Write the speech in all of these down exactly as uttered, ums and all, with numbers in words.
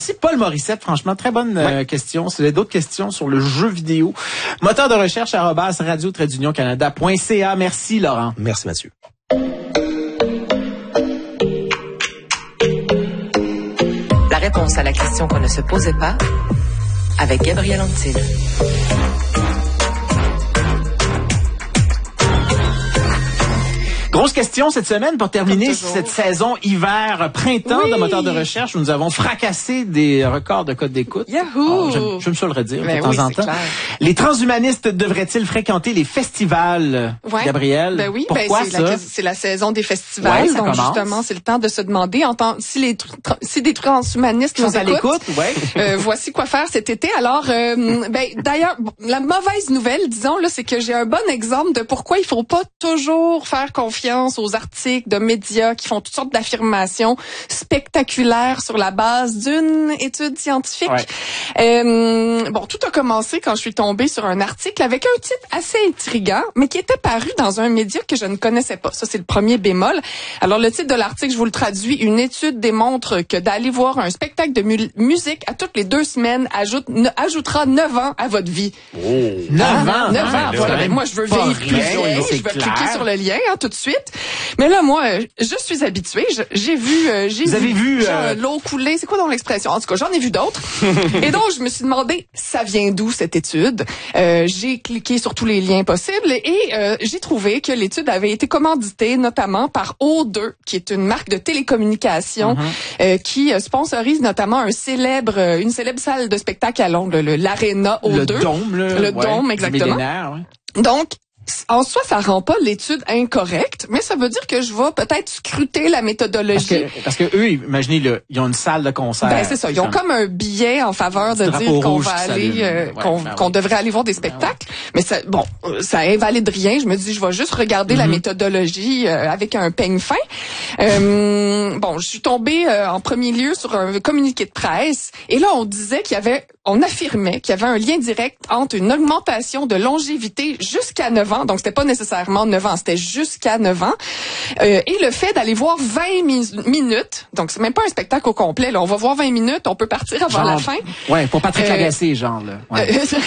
Merci Paul Morissette, franchement, très bonne euh, ouais. question. Si vous avez d'autres questions sur le jeu vidéo, moteur de recherche arobase radio tiret union canada point c a. Merci Laurent. Merci Mathieu. La réponse à la question qu'on ne se posait pas avec Gabriel Antil. Grosse question cette semaine pour terminer cette saison hiver-printemps oui. de moteur de recherche où nous avons fracassé des records de code d'écoute. Yahoo! Oh, J'aime ça le redire ben de temps oui, en temps. Clair. Les transhumanistes devraient-ils fréquenter les festivals, ouais. Gabriel? Ben oui, pourquoi ben c'est ça? La, c'est la saison des festivals. Ouais, ça donc commence. Justement, c'est le temps de se demander en temps, si, les, si des transhumanistes nous à l'écoute, ouais. euh, voici quoi faire cet été. Alors, euh, ben d'ailleurs, la mauvaise nouvelle, disons, là, c'est que j'ai un bon exemple de pourquoi il faut pas toujours faire confiance aux artistes de médias qui font toutes sortes d'affirmations spectaculaires sur la base d'une étude scientifique. Ouais. Euh, bon, tout a commencé quand je suis tombée sur un article avec un titre assez intriguant, mais qui était paru dans un média que je ne connaissais pas. Ça, c'est le premier bémol. Alors, le titre de l'article, je vous le traduis. Une étude démontre que d'aller voir un spectacle de mu- musique à toutes les deux semaines ajoute, ne, ajoutera neuf ans à votre vie. Oh. neuf ah, ans? neuf ans. Ah, voilà. Ben, moi, je veux vivre plus vieille. Je vais cliquer sur le lien hein, tout de suite. Mais là, moi, je suis habituée. Je, j'ai vu, euh, j'ai Vous vu, avez vu euh... l'eau couler. C'est quoi donc l'expression? En tout cas, j'en ai vu d'autres. Et donc, je me suis demandé, ça vient d'où cette étude? Euh, j'ai cliqué sur tous les liens possibles et euh, j'ai trouvé que l'étude avait été commanditée notamment par O deux, qui est une marque de télécommunications mm-hmm. euh, qui sponsorise notamment un célèbre, une célèbre salle de spectacle à Londres, le, l'Arena O deux. Le Dôme, le, le ouais, Dôme, exactement. Ouais. Donc, en soi, ça rend pas l'étude incorrecte, mais ça veut dire que je vais peut-être scruter la méthodologie. Parce que, parce que eux, imaginez, le, ils ont une salle de concert. Ben c'est ça, ils ont comme un billet en faveur de dire qu'on va aller, euh, ouais, qu'on, ben qu'on oui. devrait aller voir des spectacles. Ben oui. Mais ça, bon, ça invalide rien. Je me dis, je vais juste regarder mm-hmm. la méthodologie euh, avec un peigne fin. Euh, bon, je suis tombée euh, en premier lieu sur un communiqué de presse, et là on disait qu'il y avait, on affirmait qu'il y avait un lien direct entre une augmentation de longévité jusqu'à neuf ans. Donc, c'était pas nécessairement neuf ans, c'était jusqu'à neuf ans. Euh, et le fait d'aller voir vingt mi- minutes, donc c'est même pas un spectacle au complet, là. On va voir vingt minutes, on peut partir avant genre, la fin. Ouais, pour Patrick euh, Lagacé, genre, là. Ouais.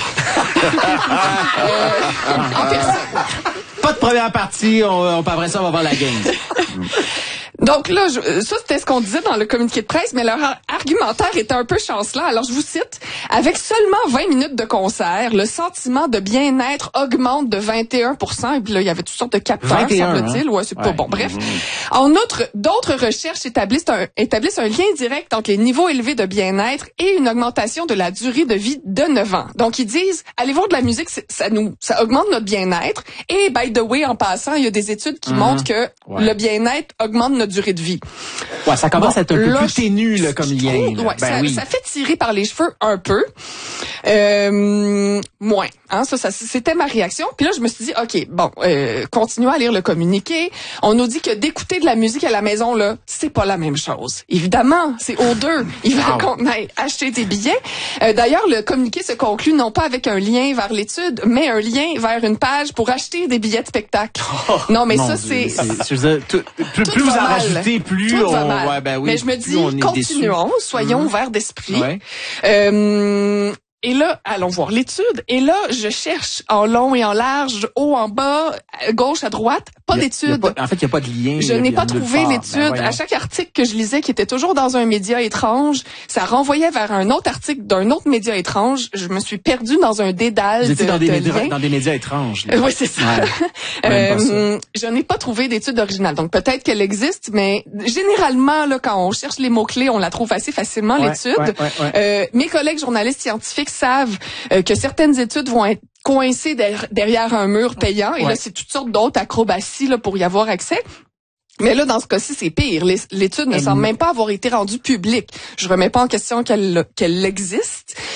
euh, en personne. Pas de première partie, on, on après ça, on va voir la game. Donc là, je, ça c'était ce qu'on disait dans le communiqué de presse, mais leur argumentaire était un peu chancelant. Alors je vous cite, avec seulement vingt minutes de concert, le sentiment de bien-être augmente de vingt et un pour cent. Et puis là, il y avait toutes sortes de capteurs, semble-t-il. Hein? Ouais, c'est ouais. pas bon. Bref. Mmh. En outre, d'autres recherches établissent un, établissent un lien direct entre les niveaux élevés de bien-être et une augmentation de la durée de vie de neuf ans. Donc ils disent, allez voir de la musique, ça nous, ça augmente notre bien-être. Et by the way, en passant, il y a des études qui mmh. montrent que ouais. le bien-être augmente notre durée de vie. Ouais, ça commence bon, à être un peu là, plus ténu là, comme lien. Trouve, ouais, ben ça, oui. ça fait tirer par les cheveux un peu. Euh, moins. Hein, ça, ça, c'était ma réaction. Puis là, je me suis dit, OK, bon, euh, continuons à lire le communiqué. On nous dit que d'écouter de la musique à la maison, là, c'est pas la même chose. Évidemment, c'est O deux. Il va wow. qu'on aille acheter des billets. Euh, d'ailleurs, le communiqué se conclut non pas avec un lien vers l'étude, mais un lien vers une page pour acheter des billets de spectacle. Oh, non, mais ça, Dieu, c'est... c'est je veux dire, tout, plus, plus vous en rajoutez, plus tout on... va mal. Ouais, ben oui, mais je me dis, continuons, soyons mmh. ouverts d'esprit. Ouais. Euh, Et là, allons voir l'étude. Et là, je cherche en long et en large, haut, en bas, à gauche, à droite. Pas d'étude. En fait, il n'y a pas de lien. Je n'ai pas trouvé l'étude. Ben, à chaque article que je lisais, qui était toujours dans un média étrange, ça renvoyait vers un autre article d'un autre média étrange. Je me suis perdue dans un dédale de, dans, de des médias, liens. dans des médias étranges. Oui, c'est ça. Ouais. euh, ça. Je n'ai pas trouvé d'étude originale. Donc, peut-être qu'elle existe, mais généralement, là, quand on cherche les mots-clés, on la trouve assez facilement, ouais, l'étude. Ouais, ouais, ouais. Euh, mes collègues journalistes scientifiques savent euh, que certaines études vont être coincées der- derrière un mur payant. Et ouais. là, c'est toutes sortes d'autres acrobaties là, pour y avoir accès. Mais là, dans ce cas-ci, c'est pire. L'étude ne semble même pas avoir été rendue publique. Je remets pas en question qu'elle qu'elle existe,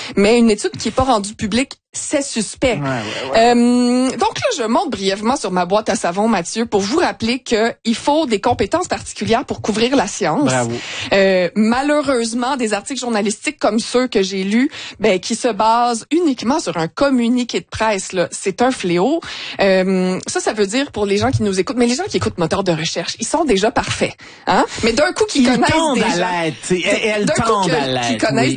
mais une étude qui est pas rendue publique, c'est suspect. Ouais, ouais, ouais. Euh, donc là, je monte brièvement sur ma boîte à savon, Mathieu, pour vous rappeler que il faut des compétences particulières pour couvrir la science. Bravo. Euh, malheureusement, des articles journalistiques comme ceux que j'ai lus, ben qui se basent uniquement sur un communiqué de presse, là, c'est un fléau. Euh, ça, ça veut dire pour les gens qui nous écoutent, mais les gens qui écoutent Moteur de recherche, ils sont déjà parfaits, hein. Mais d'un coup, qu'ils Ils connaissent tendent déjà, à l'être. Et elles d'un coup tendent que- à l'être. qu'ils connaissent oui.